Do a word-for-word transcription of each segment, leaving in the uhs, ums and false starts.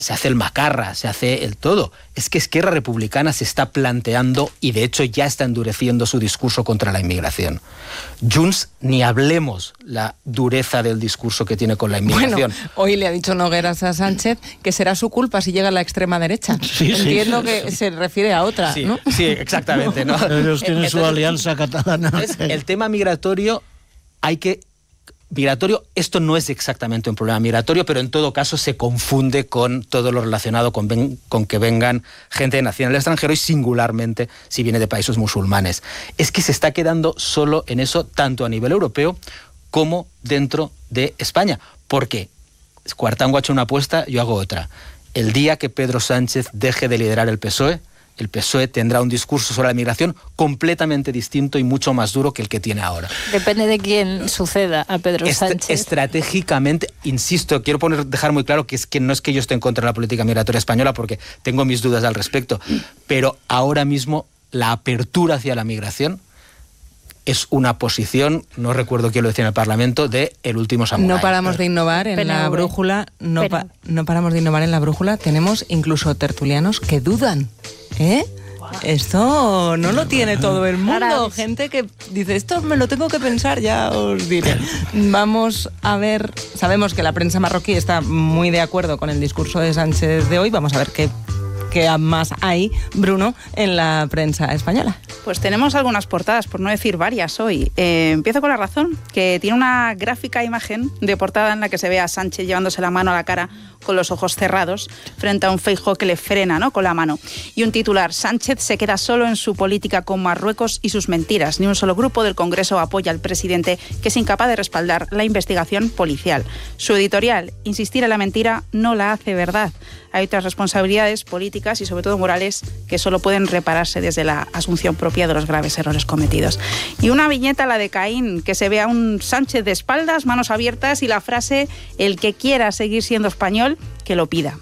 se hace el macarra, se hace el todo. Es que Esquerra Republicana se está planteando y de hecho ya está endureciendo su discurso contra la inmigración. Junts, ni hablemos la dureza del discurso que tiene con la inmigración. Bueno, hoy le ha dicho Nogueras a Sánchez que será su culpa si llega a la extrema derecha. Sí, Entiendo sí, sí, que sí. se refiere a otra, sí, ¿no? Sí, exactamente, ¿no? Ellos tienen Entonces, su alianza catalana. El tema migratorio hay que... Migratorio, esto no es exactamente un problema migratorio, pero en todo caso se confunde con todo lo relacionado con, ven, con que vengan gente nacida en el extranjero y singularmente si viene de países musulmanes. Es que se está quedando solo en eso tanto a nivel europeo como dentro de España. Porque Cuartango ha hecho una apuesta, yo hago otra. El día que Pedro Sánchez deje de liderar el P S O E, el P S O E tendrá un discurso sobre la migración completamente distinto y mucho más duro que el que tiene ahora. Depende de quién suceda a Pedro Est- Sánchez. Estratégicamente, insisto, quiero poner, dejar muy claro que es que no es que yo esté en contra de la política migratoria española, porque tengo mis dudas al respecto, pero ahora mismo la apertura hacia la migración es una posición, no recuerdo quién lo decía en el Parlamento, de el último samurái. No paramos de innovar en P N V. la brújula, no, pa- no paramos de innovar en la brújula, tenemos incluso tertulianos que dudan, ¿eh? Esto no lo tiene todo el mundo. Gente que dice, esto me lo tengo que pensar, ya os diré. Vamos a ver, sabemos que la prensa marroquí está muy de acuerdo con el discurso de Sánchez de hoy, vamos a ver qué, qué más hay, Bruno, en la prensa española. Pues tenemos algunas portadas, por no decir varias hoy. Eh, empiezo con La Razón, que tiene una gráfica imagen de portada en la que se ve a Sánchez llevándose la mano a la cara con los ojos cerrados frente a un Feijóo que le frena, ¿no?, con la mano. Y un titular, Sánchez se queda solo en su política con Marruecos y sus mentiras. Ni un solo grupo del Congreso apoya al presidente, que es incapaz de respaldar la investigación policial. Su editorial, insistir en la mentira no la hace verdad. Hay otras responsabilidades políticas y sobre todo morales que solo pueden repararse desde la asunción propia de los graves errores cometidos. Y una viñeta, la de Caín, que se ve a un Sánchez de espaldas, manos abiertas y la frase, el que quiera seguir siendo español, que lo pida.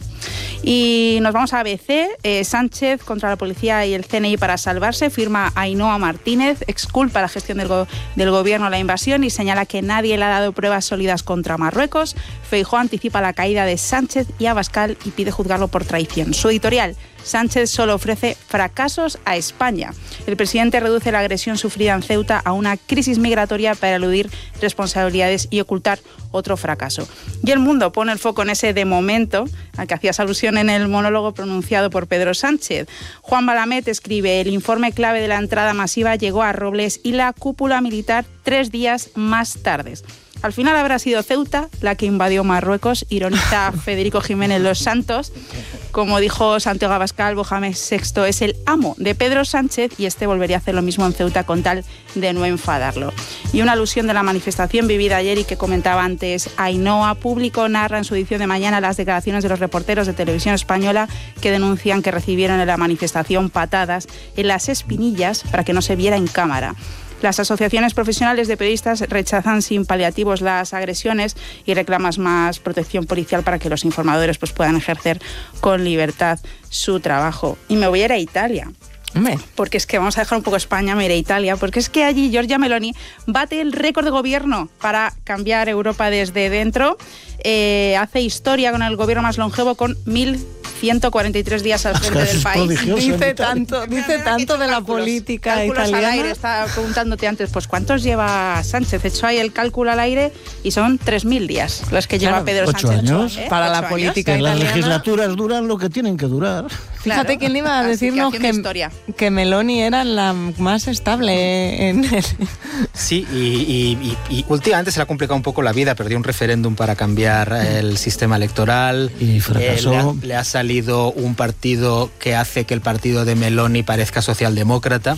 Y nos vamos a A B C. Eh, Sánchez contra la policía y el C N I para salvarse. Firma Ainhoa Martínez, exculpa la gestión del, go- del gobierno a la invasión y señala que nadie le ha dado pruebas sólidas contra Marruecos. Feijóo anticipa la caída de Sánchez y Abascal y pide juzgarlo por traición. Su editorial, Sánchez solo ofrece fracasos a España. El presidente reduce la agresión sufrida en Ceuta a una crisis migratoria para eludir responsabilidades y ocultar otro fracaso. Y El Mundo pone el foco en ese de momento al que hacías alusión en el monólogo pronunciado por Pedro Sánchez. Juan Balamet escribe, el informe clave de la entrada masiva llegó a Robles y la cúpula militar tres días más tarde. Al final habrá sido Ceuta la que invadió Marruecos, ironiza Federico Jiménez Los Santos. Como dijo Santiago Abascal, Mohamed sexto es el amo de Pedro Sánchez y este volvería a hacer lo mismo en Ceuta con tal de no enfadarlo. Y una alusión de la manifestación vivida ayer y que comentaba antes Ainhoa, Público narra en su edición de mañana las declaraciones de los reporteros de Televisión Española que denuncian que recibieron en la manifestación patadas en las espinillas para que no se viera en cámara. Las asociaciones profesionales de periodistas rechazan sin paliativos las agresiones y reclaman más protección policial para que los informadores pues, puedan ejercer con libertad su trabajo. Y me voy a ir a Italia. Hombre. Porque es que vamos a dejar un poco España, me iré a Italia, porque es que allí Giorgia Meloni bate el récord de gobierno para cambiar Europa desde dentro. Eh, hace historia con el gobierno más longevo con mil ciento cuarenta y tres días al frente del país. Dice tanto, dice tanto de la política cálculos italiana. Al aire, estaba preguntándote antes, pues ¿cuántos lleva Sánchez? He hecho ahí el cálculo al aire y son tres mil días los que lleva Claro, Pedro ocho Sánchez. años. ¿Eh? Para ¿Ocho la años? política Que las italiana. legislaturas duran lo que tienen que durar. Claro. Fíjate quién iba a Así decirnos que que, haciendo historia. que Meloni era la más estable en el... Sí, y, y, y, y últimamente se le ha complicado un poco la vida. Perdió un referéndum para cambiar el sistema electoral. Y fracasó. Eh, le, ha, le ha salido un partido que hace que el partido de Meloni parezca socialdemócrata,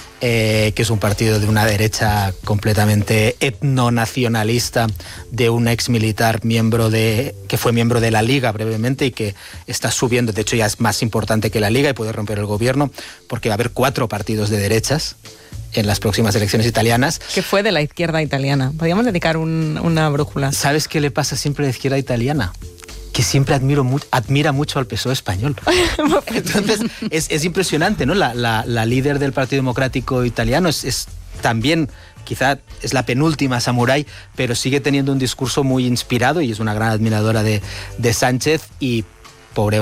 eh, que es un partido de una derecha completamente etnonacionalista, de un ex militar miembro de, que fue miembro de la Liga brevemente y que está subiendo. De hecho, ya es más importante que la Liga y puede romper el gobierno porque va a haber cuatro partidos de derechas en las próximas elecciones italianas. Que fue de la izquierda italiana. Podríamos dedicar un, una brújula. ¿Sabes qué le pasa siempre a la izquierda italiana? Que siempre admiro mu- admira mucho al P S O E español. Entonces, es, es impresionante, ¿no? La, la, la líder del Partido Democrático Italiano es, es también, quizá es la penúltima samurái, pero sigue teniendo un discurso muy inspirado y es una gran admiradora de, de Sánchez y pobre